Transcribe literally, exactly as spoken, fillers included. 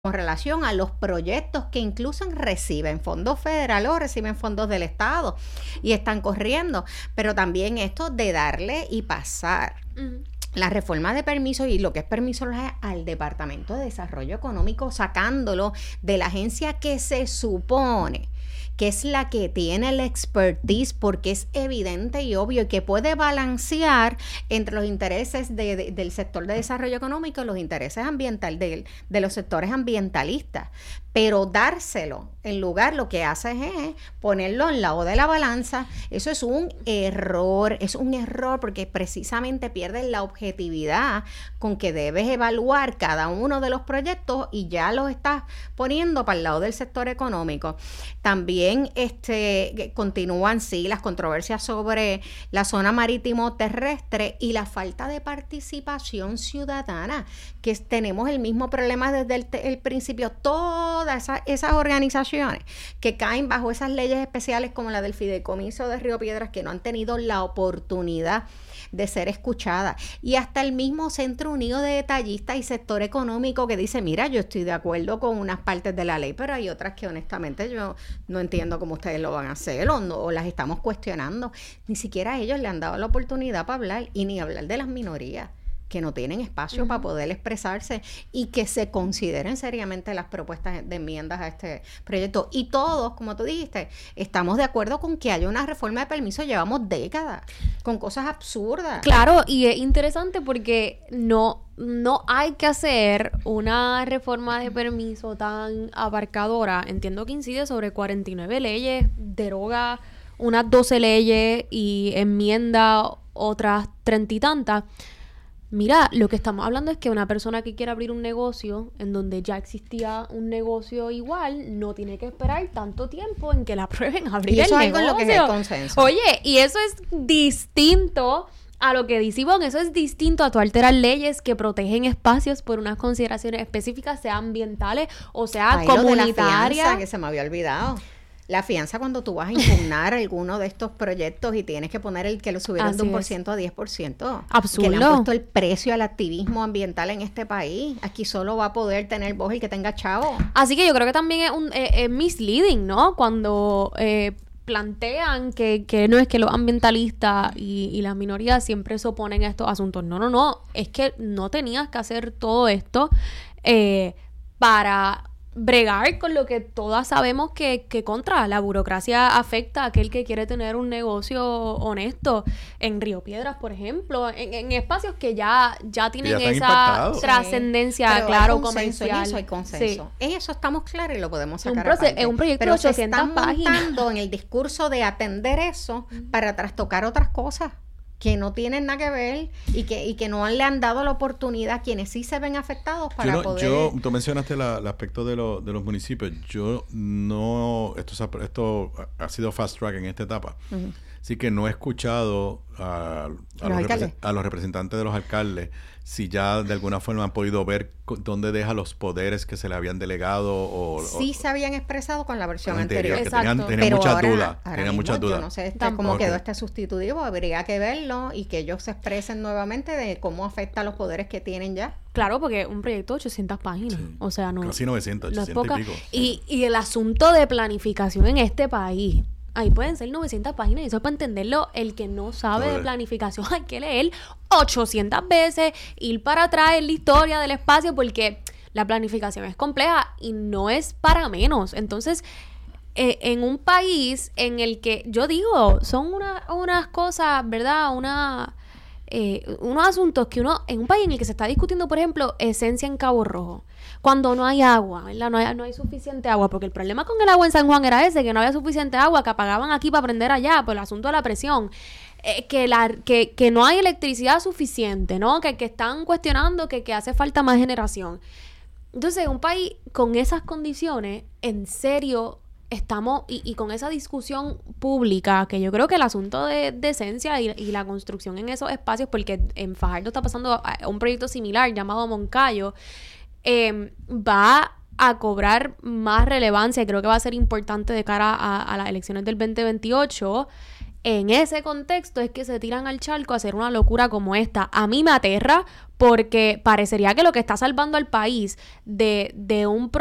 con relación a los proyectos que incluso reciben fondos federales o reciben fondos del Estado y están corriendo, pero también esto de darle y pasar uh-huh. la reforma de permisos y lo que es permiso al Departamento de Desarrollo Económico, sacándolo de la agencia que se supone que es la que tiene la expertise, porque es evidente y obvio que puede balancear entre los intereses de, de, del sector de desarrollo económico y los intereses ambientales de, de los sectores ambientalistas. Pero dárselo en lugar, lo que hace es ponerlo en lado de la balanza. Eso es un error, es un error porque precisamente pierdes la objetividad con que debes evaluar cada uno de los proyectos y ya los estás poniendo para el lado del sector económico. También este, continúan, sí, las controversias sobre la zona marítimo terrestre y la falta de participación ciudadana, que es, tenemos el mismo problema desde el, el principio. Todas esas, esas organizaciones que caen bajo esas leyes especiales como la del Fideicomiso de Río Piedras, que no han tenido la oportunidad de ser escuchadas, y hasta el mismo Centro Unido de Detallistas y Sector Económico que dice, mira, yo estoy de acuerdo con unas partes de la ley, pero hay otras que honestamente yo no entiendo cómo ustedes lo van a hacer o, no, o las estamos cuestionando. Ni siquiera ellos le han dado la oportunidad para hablar, y ni hablar de las minorías que no tienen espacio uh-huh. para poder expresarse, y que se consideren seriamente las propuestas de enmiendas a este proyecto. Y todos, como tú dijiste, estamos de acuerdo con que haya una reforma de permiso. Llevamos décadas con cosas absurdas. Claro, y es interesante porque no, no hay que hacer una reforma de permiso tan abarcadora. Entiendo que incide sobre cuarenta y nueve leyes, deroga unas doce leyes y enmienda otras treinta y tantas. Mira, lo que estamos hablando es que una persona que quiera abrir un negocio en donde ya existía un negocio igual, no tiene que esperar tanto tiempo en que la aprueben a abrir el negocio. Y eso es algo en lo que es el consenso. Oye, y eso es distinto a lo que dice Ivonne, eso es distinto a tu alterar leyes que protegen espacios por unas consideraciones específicas, sea ambientales o sea Ay, comunitarias. Que se me había olvidado. La fianza cuando tú vas a impugnar alguno de estos proyectos y tienes que poner el que lo subieron Así de un por ciento a diez por ciento. Absurdo. Que le han puesto el precio al activismo ambiental en este país. Aquí solo va a poder tener voz el que tenga chavo. Así que yo creo que también es un eh, eh, misleading, ¿no? Cuando eh, plantean que, que no es que los ambientalistas y, y las minorías siempre se oponen a estos asuntos. No, no, no. Es que no tenías que hacer todo esto eh, para bregar con lo que todas sabemos que, que contra la burocracia afecta a aquel que quiere tener un negocio honesto en Río Piedras, por ejemplo, en, en espacios que ya, ya tienen ya esa trascendencia, sí, claro, hay consenso, comercial. En eso hay consenso. Sí. En eso estamos claros y lo podemos sacar un proce- Es un proyecto pero de ochocientas páginas. Pero se están montando en el discurso de atender eso para trastocar otras cosas que no tienen nada que ver y que y que no le han dado la oportunidad a quienes sí se ven afectados para yo no, poder... Yo, tú mencionaste la, el aspecto de, lo, de los municipios. Yo no... Esto, esto ha sido fast track en esta etapa. Uh-huh. Así que no he escuchado a, a, los, repre- a los representantes de los alcaldes si ya de alguna forma han podido ver dónde deja los poderes que se le habían delegado o... Sí o, se habían expresado con la versión anterior. anterior que tenían, tenían muchas dudas. Tenían muchas dudas. Yo no sé este, cómo okay. quedó este sustitutivo. Habría que verlo y que ellos se expresen nuevamente de cómo afecta a los poderes que tienen ya. Claro, porque un proyecto de ochocientas páginas. Sí. O sea, no... Casi novecientas, ochocientas no y pico. Y, y el asunto de planificación en este país... Ahí pueden ser novecientas páginas y eso es para entenderlo. El que no sabe de planificación hay que leer ochocientas veces, ir para atrás en la historia del espacio porque la planificación es compleja y no es para menos. Entonces, eh, en un país en el que, yo digo, son una, unas cosas, ¿verdad? Una... Eh, unos asuntos que uno, en un país en el que se está discutiendo, por ejemplo, esencia en Cabo Rojo, cuando no hay agua, ¿verdad? No hay, no hay suficiente agua, porque el problema con el agua en San Juan era ese, que no había suficiente agua, que apagaban aquí para prender allá, por el asunto de la presión, eh, que, la, que, que no hay electricidad suficiente, ¿no? Que, que están cuestionando que, que hace falta más generación. Entonces, un país con esas condiciones, en serio... Estamos, y, y con esa discusión pública, que yo creo que el asunto de, de esencia y, y la construcción en esos espacios, porque en Fajardo está pasando un proyecto similar llamado Moncayo, eh, va a cobrar más relevancia y creo que va a ser importante de cara a, a las elecciones del veinte veintiocho. En ese contexto es que se tiran al charco a hacer una locura como esta. A mí me aterra porque parecería que lo que está salvando al país de, de un